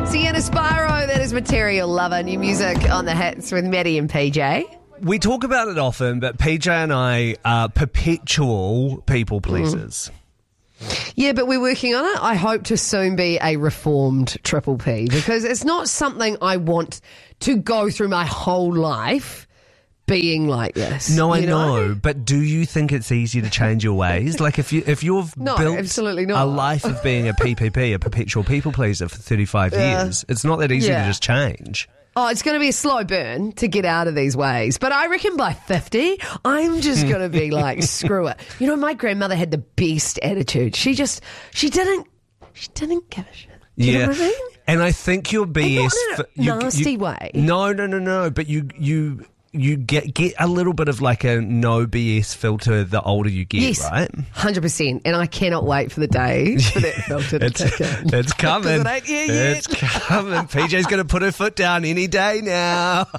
Sienna Spyro, that is Material Lover. New music on the hits with Maddie and PJ. We talk about it often, but PJ and I are perpetual people pleasers. Yeah, but we're working on it. I hope to soon be a reformed Triple P because it's not something I want to go through my whole life being like this. No, I know, but do you think it's easy to change your ways? Like if you've built absolutely not. a life of being a PPP, a perpetual people pleaser for 35 years, it's not that easy to just change. Oh, it's going to be a slow burn to get out of these ways. But I reckon by 50, I'm just going to be like, screw it. You know, my grandmother had the best attitude. She didn't give a shit. Do you know what I mean? And I think your BS... Not in a nasty way. No. But you get a little bit of like a no BS filter the older you get, yes, right? 100%. And I cannot wait for the day for that filter to kick in. It's coming. It's coming. PJ's going to put her foot down any day now.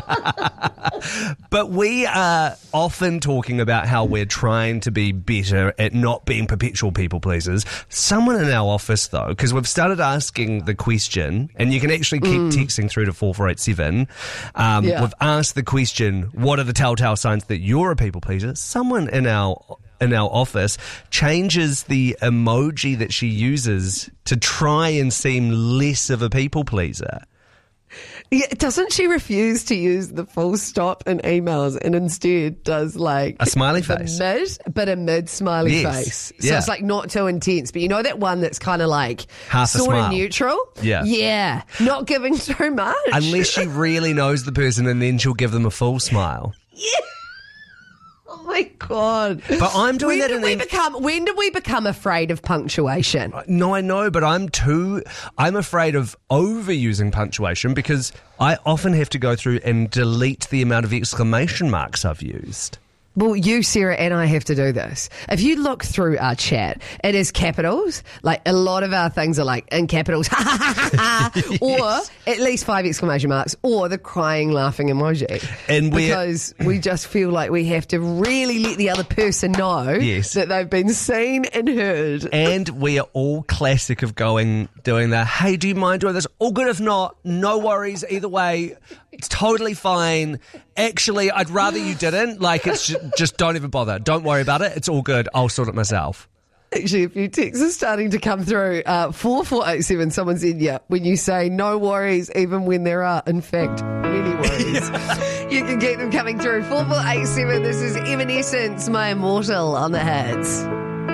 But we are often talking about how we're trying to be better at not being perpetual people pleasers. Someone in our office, though, because we've started asking the question, and you can actually keep texting through to 4487. We've asked the question, what are the telltale signs that you're a people pleaser? Someone in our office changes the emoji that she uses to try and seem less of a people pleaser. Yeah, doesn't she refuse to use the full stop in emails and instead does like a smiley face, a mid smiley face? So it's like not too intense, but you know that one that's kind of like half sort of neutral. Yeah, not giving too much unless she really knows the person, and then she'll give them a full smile. Yeah. Oh my God. But I'm doing that when did we become afraid of punctuation? No, I know, but I'm afraid of overusing punctuation because I often have to go through and delete the amount of exclamation marks I've used. Well, you, Sarah, and I have to do this. If you look through our chat, it is capitals. Like, a lot of our things are like in capitals, or at least 5 exclamation marks, or the crying, laughing emoji. Because we just feel like we have to really let the other person know that they've been seen and heard. And we are all classic of doing the, hey, do you mind doing this? All good if not, no worries either way. It's totally fine. Actually, I'd rather you didn't. Like, it's just don't even bother. Don't worry about it. It's all good. I'll sort it myself. Actually, a few texts are starting to come through. 4487, someone said, when you say no worries, even when there are, in fact, many worries. You can keep them coming through. 4487, this is Evanescence, My Immortal on the hits.